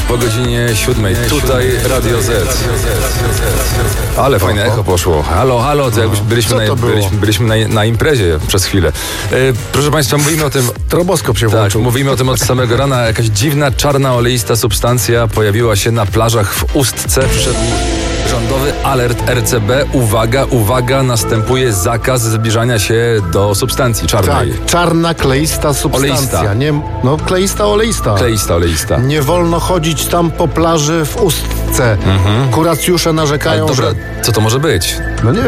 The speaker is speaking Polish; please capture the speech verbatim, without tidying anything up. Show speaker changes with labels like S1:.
S1: po godzinie siódmej. Tutaj Radio Z. Ale fajne echo poszło. Halo, halo, to jakbyśmy byliśmy,
S2: Co to
S1: na,
S2: było?
S1: byliśmy, byliśmy na, na imprezie przez chwilę. E, proszę Państwa, mówimy o tym...
S2: Troboskop się
S1: Tak,
S2: włączył.
S1: mówimy o tym od samego rana. Jakaś dziwna, czarna, oleista substancja pojawiła się na plażach w Ustce. Przyszedł rządowy alert R C B. Uwaga, uwaga, następuje zakaz zbliżania się do substancji
S2: Tak,
S1: czarnej.
S2: czarna, kleista substancja.
S1: Oleista.
S2: Nie, no, kleista, oleista.
S1: Kleista, oleista.
S2: Nie wolno chodzić tam po plaży w Ustce.
S1: Mhm.
S2: Kuracjusze
S1: Ale
S2: narzekają,
S1: dobra,
S2: że...
S1: co to może być?
S2: No nie